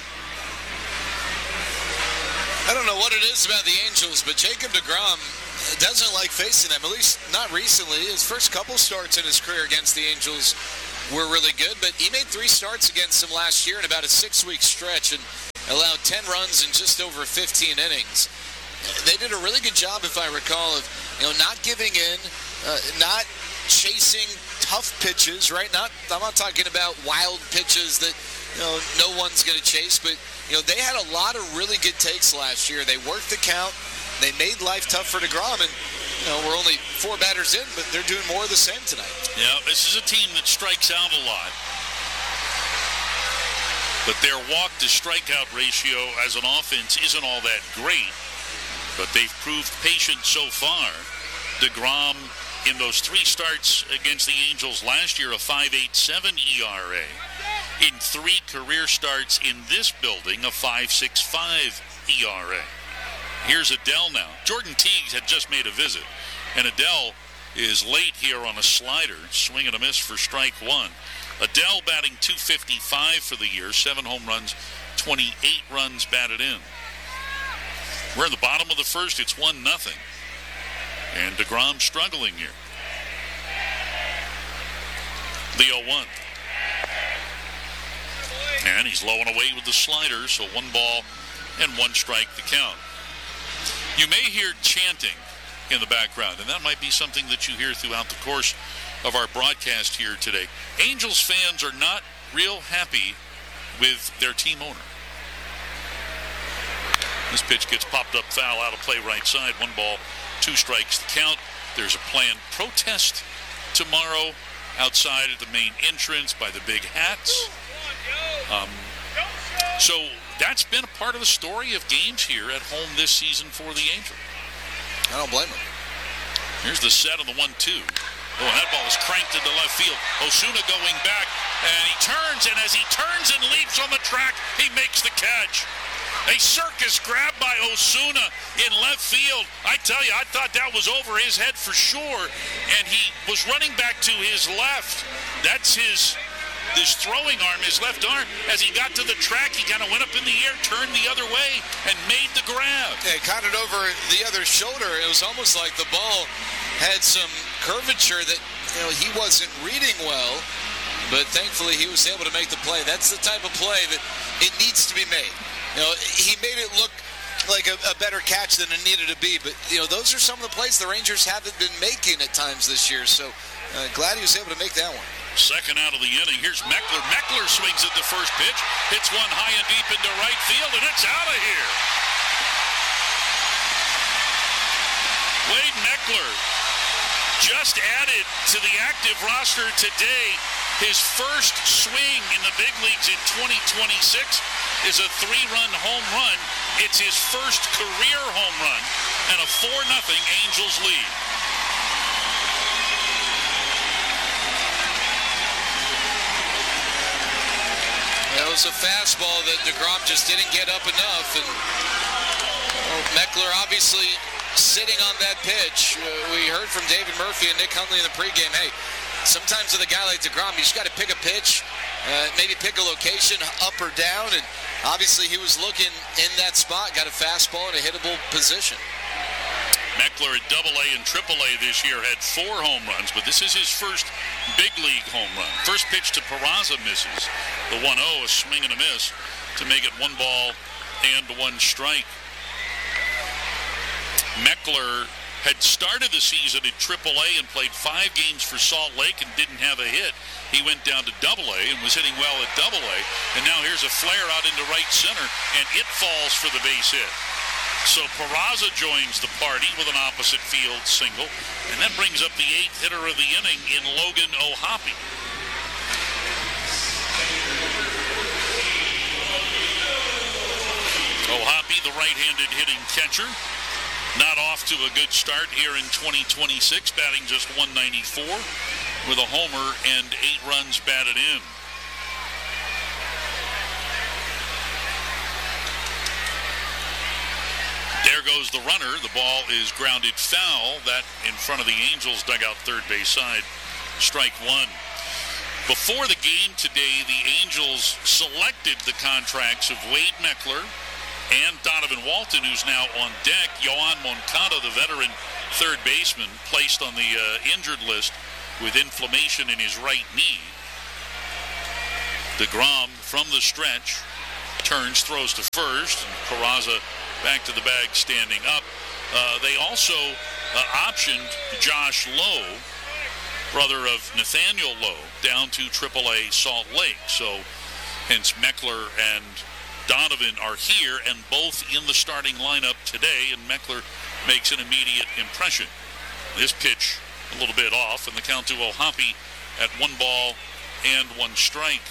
I don't know what it is about the Angels, but Jacob deGrom doesn't like facing them, at least not recently. His first couple starts in his career against the Angels were really good, but he made 3 starts against them last year in about a 6-week stretch and allowed 10 runs in just over 15 innings. They did a really good job, if I recall, of not giving in, not chasing tough pitches, right? I'm not talking about wild pitches that no one's going to chase, but they had a lot of really good takes last year. They worked the count. They made life tough for deGrom, and we're only 4 batters in, but they're doing more of the same tonight. Yeah, this is a team that strikes out a lot, but their walk-to-strikeout ratio as an offense isn't all that great, but they've proved patient so far. deGrom, in those 3 starts against the Angels last year, a 5.87 ERA. In 3 career starts in this building, a 5.65 ERA. Here's Adell now. Jordan Teague had just made a visit, and Adell is late here on a slider, swing and a miss for strike 1. Adell batting .255 for the year, 7 home runs, 28 runs batted in. We're in the bottom of the first. It's 1-0, and deGrom struggling here. The 0-1. And he's low and away with the slider, so 1 ball and 1 strike the count. You may hear chanting in the background, and that might be something that you hear throughout the course of our broadcast here today. Angels fans are not real happy with their team owner. This pitch gets popped up foul out of play right side. 1 ball, 2 strikes the count. There's a planned protest tomorrow outside at the main entrance by the big hats. So that's been a part of the story of games here at home this season for the Angels. I don't blame him. Here's the set on the 1-2. Oh, and that ball is cranked into left field. Osuna going back, and he turns, and as he turns and leaps on the track, he makes the catch. A circus grab by Osuna in left field. I tell you, I thought that was over his head for sure, and he was running back to his left. That's his throwing arm, his left arm. As he got to the track, he kind of went up in the air, turned the other way, and made the grab. Yeah, caught it over the other shoulder. It was almost like the ball had some curvature that he wasn't reading well, but thankfully he was able to make the play. That's the type of play that it needs to be made. He made it look like a better catch than it needed to be, but those are some of the plays the Rangers haven't been making at times this year, so glad he was able to make that one. Second out of the inning. Here's Meckler. Meckler swings at the first pitch, hits one high and deep into right field, and it's out of here. Wade Meckler just added to the active roster today. His first swing in the big leagues in 2026 is a 3-run home run. It's his first career home run, and a 4-0 Angels lead. That was a fastball that deGrom just didn't get up enough, and Meckler obviously sitting on that pitch. We heard from David Murphy and Nick Hundley in the pregame, hey, sometimes with a guy like deGrom, you just got to pick a pitch, maybe pick a location up or down, and obviously he was looking in that spot, got a fastball in a hittable position. Meckler at AA and AAA this year had 4 home runs, but this is his first big league home run. First pitch to Peraza misses. The 1-0, a swing and a miss to make it 1 ball and 1 strike. Meckler had started the season at AAA and played 5 games for Salt Lake and didn't have a hit. He went down to AA and was hitting well at AA, and now here's a flare out into right center, and it falls for the base hit. So Peraza joins the party with an opposite field single, and that brings up the 8th hitter of the inning in Logan O'Hoppe. O'Hoppe, the right-handed hitting catcher, not off to a good start here in 2026, batting just .194 with a homer and 8 runs batted in. There goes the runner. The ball is grounded foul. That in front of the Angels dugout third base side. Strike 1. Before the game today, the Angels selected the contracts of Wade Meckler and Donovan Walton, who's now on deck. Yohan Moncada, the veteran third baseman, placed on the injured list with inflammation in his right knee. DeGrom from the stretch turns, throws to first, and Peraza back to the bag standing up. They also optioned Josh Lowe, brother of Nathaniel Lowe, down to AAA Salt Lake. So hence Meckler and Donovan are here and both in the starting lineup today, and Meckler makes an immediate impression. This pitch a little bit off, and the count to O'Hoppe at 1-1 strike.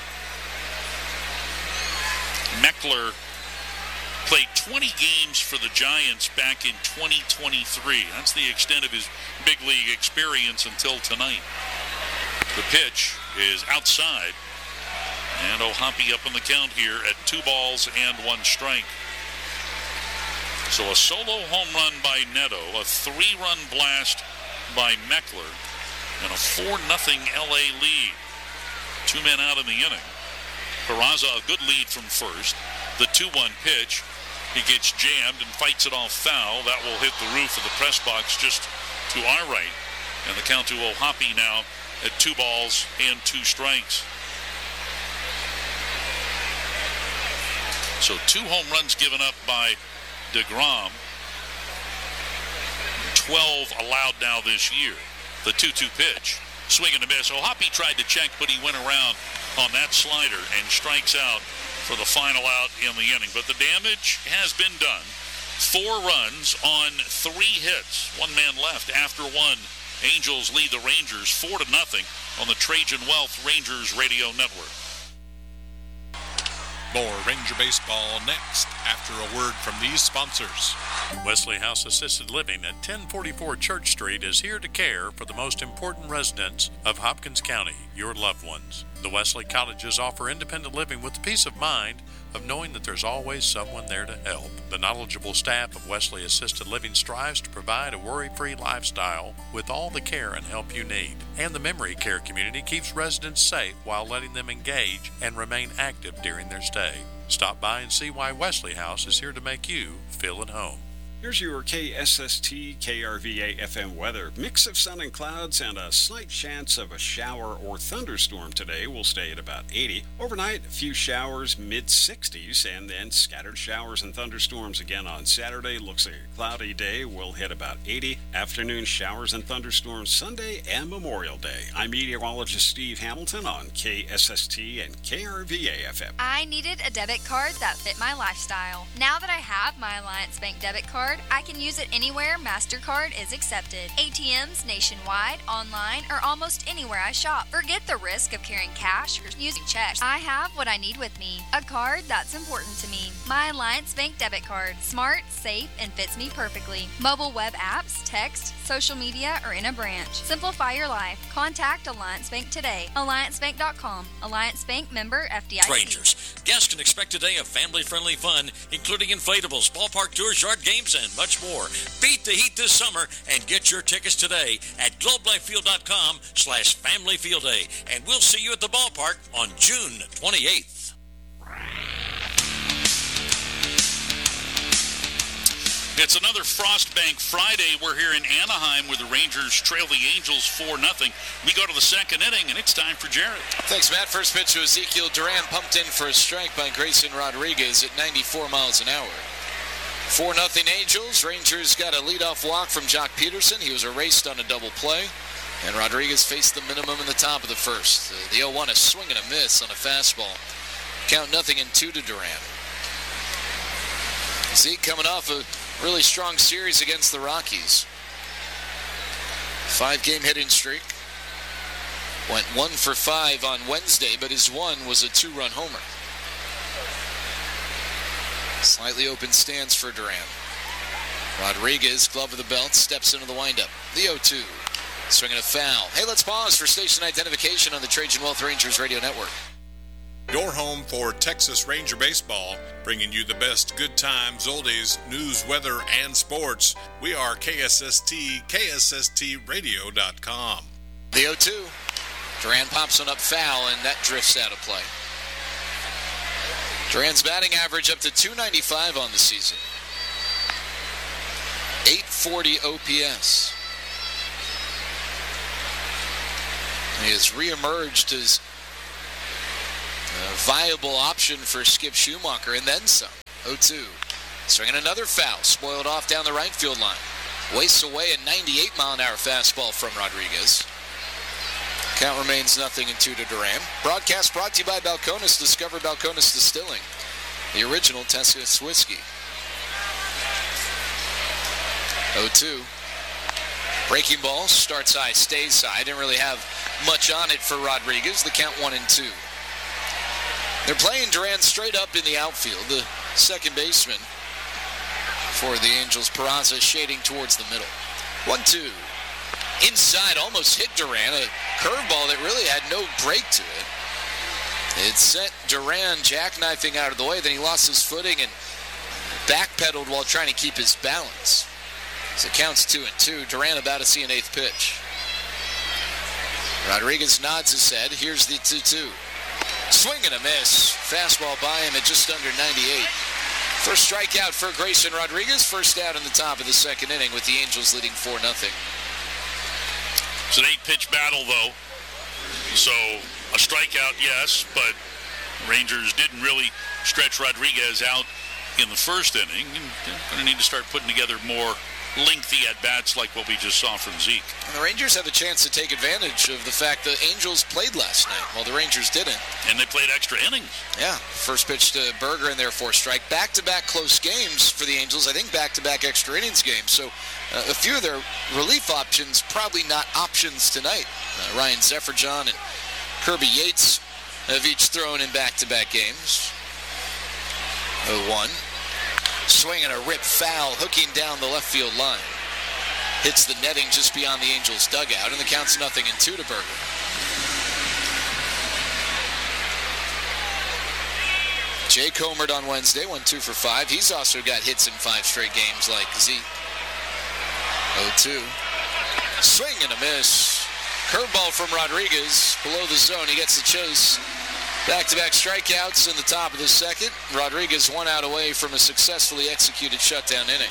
Meckler played 20 games for the Giants back in 2023. That's the extent of his big league experience until tonight. The pitch is outside, and O'Hoppe up on the count here at 2-1 strike. So a solo home run by Neto, a 3-run blast by Meckler, and a 4-0 LA lead. 2 men out in the inning. Peraza a good lead from first. The 2-1 pitch, he gets jammed and fights it off foul. That will hit the roof of the press box just to our right. And the count to O'Hoppe now at 2-2 strikes. So 2 home runs given up by DeGrom. 12 allowed now this year. The 2-2 pitch. Swing and a miss. O'Hoppe tried to check, but he went around on that slider and strikes out for the final out in the inning. But the damage has been done. 4 runs on 3 hits. 1 man left after 1. Angels lead the Rangers 4-0 on the Trajan Wealth Rangers Radio Network. More Ranger Baseball next after a word from these sponsors. Wesley House Assisted Living at 1044 Church Street is here to care for the most important residents of Hopkins County, your loved ones. The Wesley Cottages offer independent living with the peace of mind of knowing that there's always someone there to help. The knowledgeable staff of Wesley Assisted Living strives to provide a worry-free lifestyle with all the care and help you need. And the memory care community keeps residents safe while letting them engage and remain active during their stay. Stop by and see why Wesley House is here to make you feel at home. Here's your KSST KRVA FM weather. Mix of sun and clouds and a slight chance of a shower or thunderstorm today. Will stay at about 80. Overnight, a few showers, mid-60s, and then scattered showers and thunderstorms again on Saturday. Looks like a cloudy day. Will hit about 80. Afternoon showers and thunderstorms Sunday and Memorial Day. I'm meteorologist Steve Hamilton on KSST and KRVA FM. I needed a debit card that fit my lifestyle. Now that I have my Alliance Bank debit card, I can use it anywhere MasterCard is accepted. ATMs nationwide, online, or almost anywhere I shop. Forget the risk of carrying cash or using checks. I have what I need with me. A card that's important to me. My Alliance Bank debit card. Smart, safe, and fits me perfectly. Mobile web apps, text, social media, or in a branch. Simplify your life. Contact Alliance Bank today. AllianceBank.com. Alliance Bank member FDIC. Rangers. Guests can expect today a family-friendly fun, including inflatables, ballpark tours, yard games, and much more. Beat the heat this summer and get your tickets today at globelifefield.com/Family Field Day. And we'll see you at the ballpark on June 28th. It's another Frostbank Friday. We're here in Anaheim where the Rangers trail the Angels 4-0. We go to the second inning, and it's time for Jared. Thanks, Matt. First pitch to Ezekiel Duran, pumped in for a strike by Grayson Rodriguez at 94 miles an hour. 4-0 Angels. Rangers got a leadoff walk from Jock Peterson. He was erased on a double play. And Rodriguez faced the minimum in the top of the first. The 0-1, a swing and a miss on a fastball. Count 0-2 to Duran. Zeke coming off a really strong series against the Rockies. 5-game hitting streak. Went 1 for 5 on Wednesday, but his one was a 2-run homer. Slightly open stance for Duran. Rodriguez, glove of the belt, steps into the windup. The 0-2. Swinging a foul. Hey, let's pause for station identification on the Trajan Wealth Rangers Radio Network. Your home for Texas Ranger Baseball, bringing you the best good times, oldies, news, weather, and sports. We are KSST, KSSTradio.com. The 0-2. Duran pops one up foul, and that drifts out of play. Duran's batting average up to .295 on the season. .840 OPS. He has reemerged as a viable option for Skip Schumacher, and then some. 0-2. Swinging another foul, spoiled off down the right field line. Wastes away a 98-mile-an-hour fastball from Rodriguez. Count remains 0-2 to Duran. Broadcast brought to you by Balcones. Discover Balcones Distilling, the original Texas whiskey. 0-2. Breaking ball, starts high, stays high. Didn't really have much on it for Rodriguez. The count 1-2. They're playing Duran straight up in the outfield. The second baseman for the Angels, Peraza, shading towards the middle. 1-2. Inside, almost hit Duran. A curveball that really had no break to it. It sent Duran jackknifing out of the way. Then he lost his footing and backpedaled while trying to keep his balance. So it counts 2-2. Duran about to see an eighth pitch. Rodriguez nods his head. Here's the 2-2. Swing and a miss. Fastball by him at just under 98. First strikeout for Grayson Rodriguez. First out in the top of the second inning with the Angels leading 4-0. It's an 8-pitch battle, though. So a strikeout, yes, but Rangers didn't really stretch Rodriguez out in the first inning. They're going to need to start putting together more lengthy at-bats like what we just saw from Zeke. And the Rangers have a chance to take advantage of the fact the Angels played last night, while the Rangers didn't. And they played extra innings. Yeah, first pitch to Berger in their fourth strike. Back-to-back close games for the Angels. I think back-to-back extra innings games. So a few of their relief options, probably not options tonight. Ryan Zephyr-John and Kirby Yates have each thrown in back-to-back games. 0-1. Swing and a rip foul, hooking down the left field line. Hits the netting just beyond the Angels' dugout, and the count's 0-2 to Berger. Jake homered on Wednesday, 1 2 for 5. He's also got hits in 5 straight games like Zeke. 0-2. Swing and a miss. Curveball from Rodriguez below the zone. He gets the chase. Back-to-back strikeouts in the top of the second. Rodriguez 1 out away from a successfully executed shutdown inning.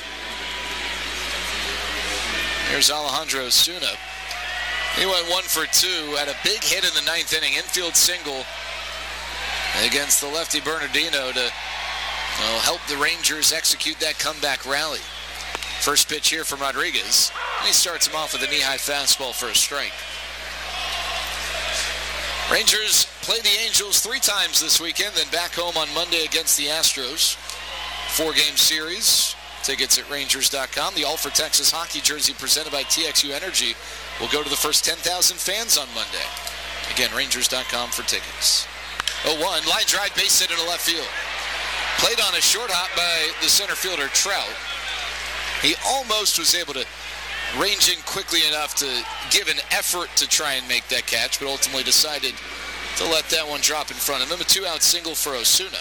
Here's Alejandro Osuna. He went 1 for 2, had a big hit in the 9th inning, infield single against the lefty Bernardino to help the Rangers execute that comeback rally. First pitch here from Rodriguez, and he starts him off with a knee-high fastball for a strike. Rangers play the Angels 3 times this weekend, then back home on Monday against the Astros. 4-game series. Tickets at Rangers.com. The All for Texas hockey jersey presented by TXU Energy will go to the first 10,000 fans on Monday. Again, Rangers.com for tickets. 0-1, line drive, base hit into left field. Played on a short hop by the center fielder, Trout. He almost was able to range in quickly enough to give an effort to try and make that catch, but ultimately decided to let that one drop in front of him. A 2-out single for Osuna.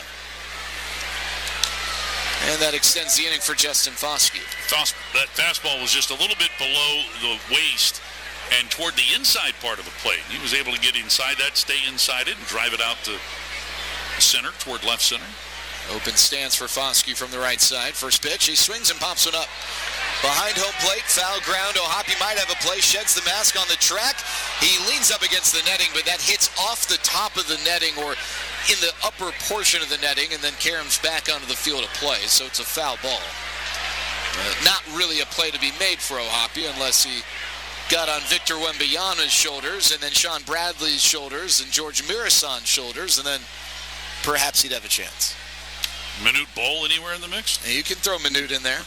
And that extends the inning for Justin Foskey. That fastball was just a little bit below the waist and toward the inside part of the plate. He was able to get inside that, stay inside it, and drive it out to center, toward left center. Open stance for Foskey from the right side. First pitch, he swings and pops one up. Behind home plate, foul ground. O'Hoppe might have a play, sheds the mask on the track. He leans up against the netting, but that hits off the top of the netting or in the upper portion of the netting, and then caroms back onto the field of play, so it's a foul ball. Not really a play to be made for O'Hoppe unless he got on Victor Wembanyama's shoulders, and then Sean Bradley's shoulders, and George Mirasan's shoulders, and then perhaps he'd have a chance. Minute Bowl anywhere in the mix? You can throw Minute in there.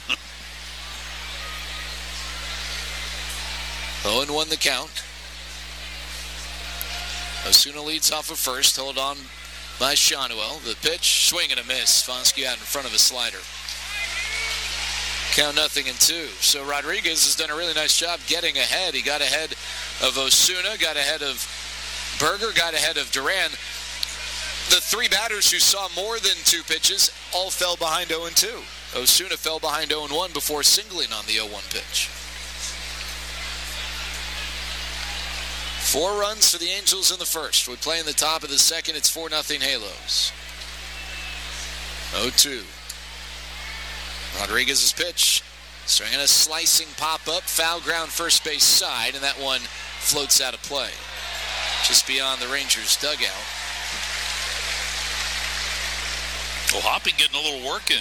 0-1 the count. Osuna leads off of first, held on by Shanuel. The pitch, swing and a miss. Foskey out in front of a slider. Count 0-2. So Rodriguez has done a really nice job getting ahead. He got ahead of Osuna, got ahead of Berger, got ahead of Duran. The 3 batters who saw more than 2 pitches all fell behind 0-2. Osuna fell behind 0-1 before singling on the 0-1 pitch. 4 runs for the Angels in the first. We play in the top of the second. It's 4-0 Halos. 0-2. Rodriguez's pitch. Swinging a slicing pop-up. Foul ground first base side, and that one floats out of play. Just beyond the Rangers' dugout. Well, Hoppy getting a little work in